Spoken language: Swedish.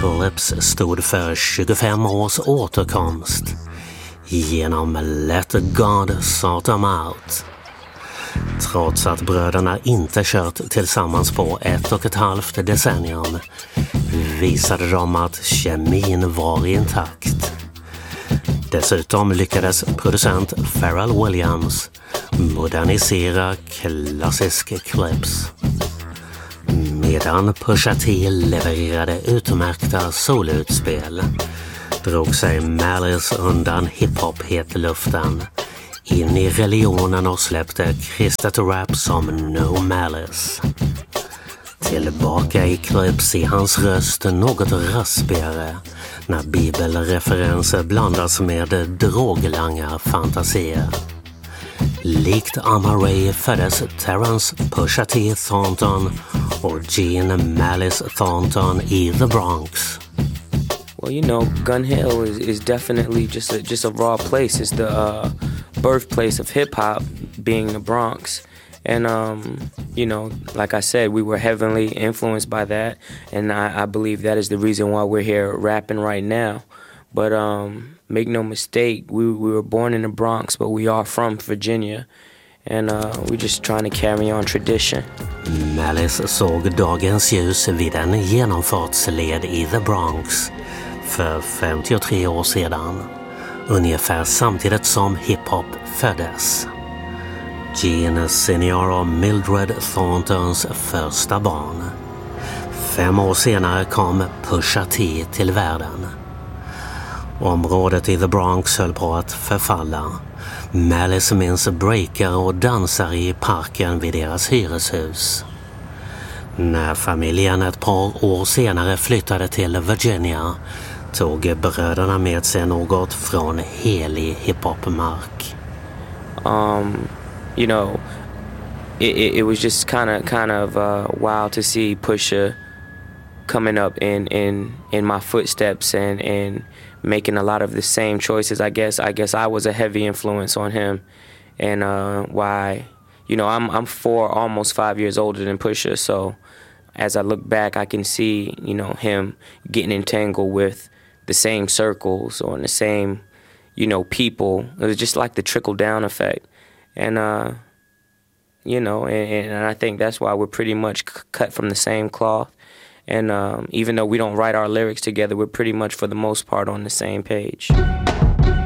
Clips stod för 25 års återkomst genom Let God Sort Them Out. Trots att bröderna inte kört tillsammans på 1,5 decennium visade de att kemin var intakt. Dessutom lyckades producent Pharrell Williams modernisera klassisk Clips. Medan Pusha T levererade utmärkta solutspel drog sig Malice undan hiphop-hetluften in i religionen och släppte kristet rap som No Malice. Tillbaka i Clips i hans röst något raspigare när bibelreferenser blandas med droglanga fantasier. Likt Amaray föddes Terrence Pusha T Thornton och Gene Malice Thornton i The Bronx. Well, you know, Gun Hill is definitely just a raw place. It's the birthplace of hip-hop, being the Bronx. And, you know, like I said, we were heavily influenced by that. And I believe that is the reason why we're here rapping right now. But make no mistake, we were born in the Bronx, but we are from Virginia. And we're just trying to carry on tradition. Malice såg dagens ljus vid en genomfartsled i The Bronx för 53 år sedan, ungefär samtidigt som hiphop föddes. Gene Senior och Mildred Thorntons första barn. 5 år senare kom Pusha T till världen. Området i The Bronx höll på att förfalla. Malice minns breakare och dansare i parken vid deras hyreshus. När familjen ett par år senare flyttade till Virginia tog bröderna med sig något från helig hiphopmark. You know, it was just kind of wild to see Pusha coming up in my footsteps and making a lot of the same choices. I guess I was a heavy influence on him, and why, you know, I'm 4, almost 5 years older than Pusha. So as I look back, I can see, you know, him getting entangled with the same circles or the same, you know, people. It was just like the trickle down effect. And, you know, and I think that's why we're pretty much cut from the same cloth. And even though we don't write our lyrics together, we're pretty much for the most part on the same page.